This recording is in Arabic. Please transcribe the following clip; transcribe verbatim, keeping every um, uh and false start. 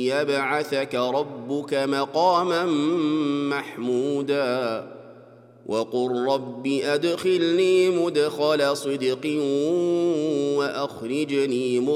يبعثك ربك مقاما محمودا وقل رب أدخلني مدخل صدق وأخرجني